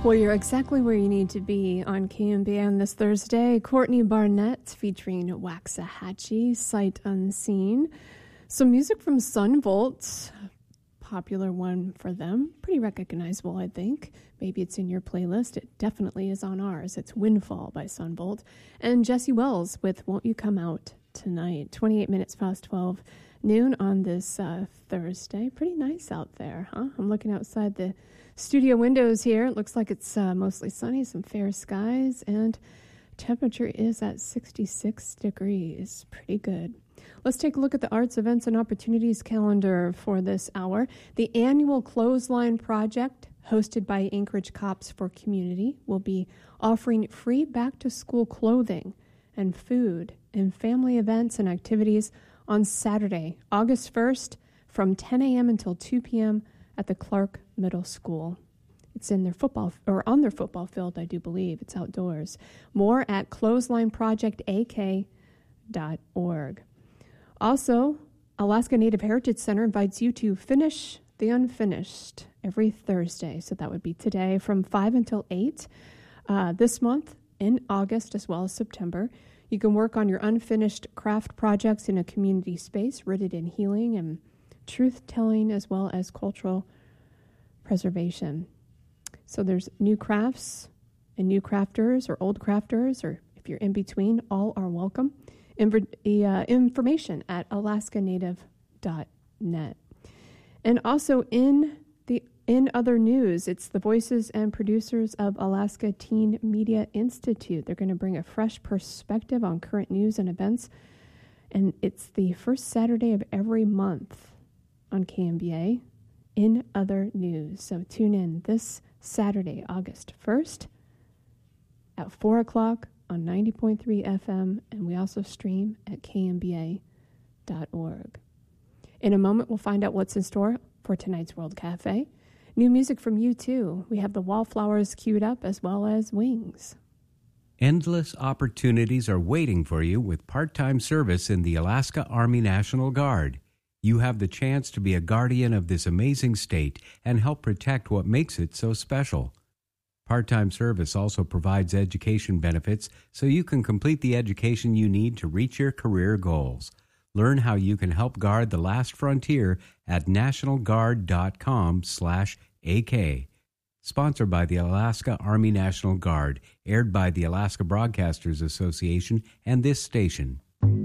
Well, you're exactly where you need to be on KMBN this Thursday. Courtney Barnett featuring Waxahachie, Sight Unseen. Some music from Sunvolt, popular one for them. Pretty recognizable, I think. Maybe it's in your playlist. It definitely is on ours. It's Windfall by Sunvolt. And Jesse Wells with Won't You Come Out Tonight. 28 minutes past 12 noon on this Thursday. Pretty nice out there, huh? I'm looking outside the studio windows here. It looks like it's mostly sunny, some fair skies, and temperature is at 66 degrees. Pretty good. Let's take a look at the arts, events, and opportunities calendar for this hour. The annual Clothesline Project, hosted by Anchorage Cops for Community, will be offering free back-to-school clothing and food and family events and activities on Saturday, August 1st, from 10 a.m. until 2 p.m. at the Clark Middle School. It's in their football, or on their football field, I do believe. It's outdoors. More at clotheslineprojectak.org. Also, Alaska Native Heritage Center invites you to finish the unfinished every Thursday. So that would be today from 5 until 8 this month in August as well as September. You can work on your unfinished craft projects in a community space rooted in healing and truth-telling as well as cultural preservation. So there's new crafts and new crafters or old crafters, or if you're in between, all are welcome. Information at alaskanative.net. And also in other news, it's the voices and producers of Alaska Teen Media Institute. They're going to bring a fresh perspective on current news and events, and it's the first Saturday of every month on KMBA in other news. So tune in this Saturday, August 1st at 4 o'clock on 90.3 FM, and we also stream at kmba.org. In a moment, we'll find out what's in store for tonight's World Cafe. New music from U2. We have the Wallflowers queued up as well as Wings. Endless opportunities are waiting for you with part-time service in the Alaska Army National Guard. You have the chance to be a guardian of this amazing state and help protect what makes it so special. Part-time service also provides education benefits so you can complete the education you need to reach your career goals. Learn how you can help guard the last frontier at nationalguard.com/AK. Sponsored by the Alaska Army National Guard, aired by the Alaska Broadcasters Association and this station.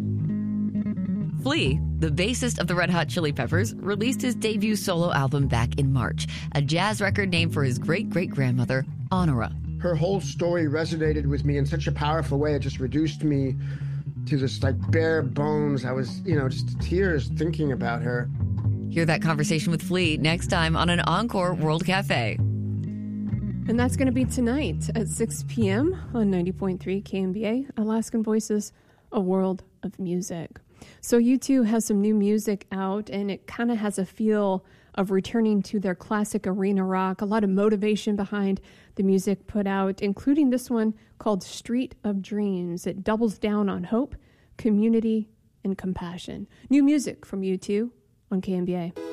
Flea, the bassist of the Red Hot Chili Peppers, released his debut solo album back in March, a jazz record named for his great-great-grandmother, Honora. Her whole story resonated with me in such a powerful way. It just reduced me to this like bare bones. I was, just tears thinking about her. Hear that conversation with Flea next time on an Encore World Cafe. And that's going to be tonight at 6 p.m. on 90.3 KMBA, Alaskan Voices, a world of music. So U2 has some new music out, and it kind of has a feel of returning to their classic arena rock. A lot of motivation behind the music put out, including this one called Street of Dreams. It doubles down on hope, community, and compassion. New music from U2 on KMBA.